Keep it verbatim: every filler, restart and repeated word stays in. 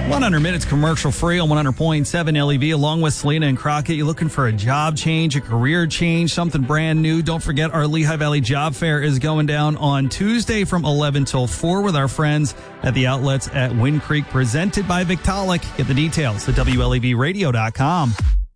one hundred minutes commercial free on one hundred point seven L E V along with Selena and Crockett. You're looking for a job change, a career change, something brand new. Don't forget our Lehigh Valley Job Fair is going down on Tuesday from eleven till four with our friends at the outlets at Wind Creek, presented by Victaulic. Get the details at W L E V radio dot com.